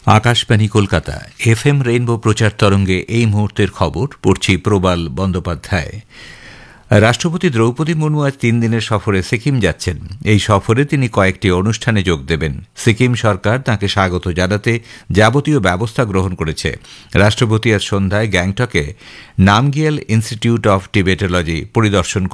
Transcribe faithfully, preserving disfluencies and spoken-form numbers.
Akashvani Kolkata F M rainbow প্রচার তরঙ্গে এই মুহূর্তের খবর পড়ছি প্রবাল বন্দ্যোপাধ্যায়। রাষ্ট্রপতি দ্রৌপদী মুর্মু আজ তিন দিনের সফরে সিকিম যাচ্ছেন। এই সফরে তিনি কয়েকটি অনুষ্ঠানে যোগ দেবেন। সিকিম সরকার তাঁকে স্বাগত জানাতে যাবতীয় ব্যবস্থা গ্রহণ করেছে। রাষ্ট্রপতি আজ সন্ধ্যায় গ্যাংটকে নামগিয়াল ইনস্টিটিউট অব টিবেটোলজি পরিদর্শন